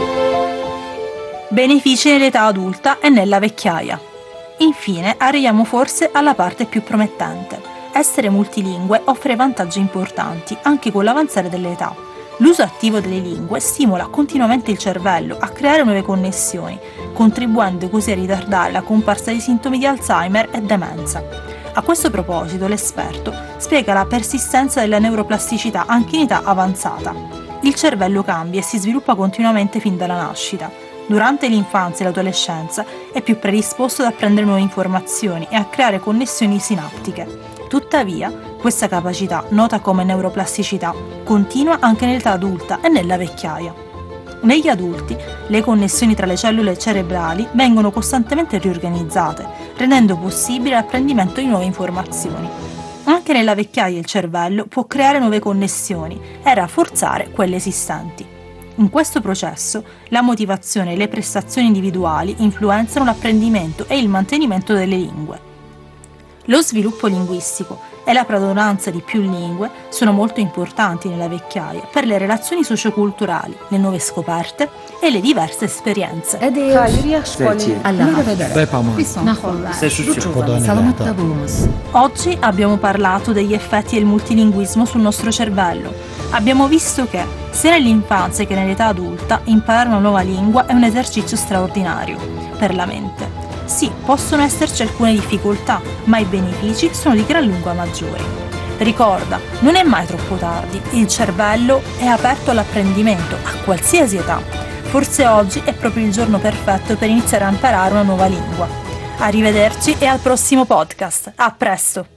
Benefici nell'età adulta e nella vecchiaia. Infine arriviamo forse alla parte più promettente. Essere multilingue offre vantaggi importanti anche con l'avanzare dell'età. L'uso attivo delle lingue stimola continuamente il cervello a creare nuove connessioni, contribuendo così a ritardare la comparsa di sintomi di Alzheimer e demenza. A questo proposito l'esperto spiega la persistenza della neuroplasticità anche in età avanzata. Il cervello cambia e si sviluppa continuamente fin dalla nascita. Durante l'infanzia e l'adolescenza è più predisposto ad apprendere nuove informazioni e a creare connessioni sinaptiche. Tuttavia, questa capacità, nota come neuroplasticità, continua anche nell'età adulta e nella vecchiaia. Negli adulti, le connessioni tra le cellule cerebrali vengono costantemente riorganizzate, rendendo possibile l'apprendimento di nuove informazioni. Anche nella vecchiaia il cervello può creare nuove connessioni e rafforzare quelle esistenti. In questo processo, la motivazione e le prestazioni individuali influenzano l'apprendimento e il mantenimento delle lingue. Lo sviluppo linguistico e la padronanza di più lingue sono molto importanti nella vecchiaia per le relazioni socioculturali, le nuove scoperte e le diverse esperienze. Oggi abbiamo parlato degli effetti del multilinguismo sul nostro cervello. Abbiamo visto che, sia nell'infanzia che nell'età adulta, imparare una nuova lingua è un esercizio straordinario per la mente. Sì, possono esserci alcune difficoltà, ma i benefici sono di gran lunga maggiori. Ricorda, non è mai troppo tardi, il cervello è aperto all'apprendimento a qualsiasi età. Forse oggi è proprio il giorno perfetto per iniziare a imparare una nuova lingua. Arrivederci e al prossimo podcast. A presto!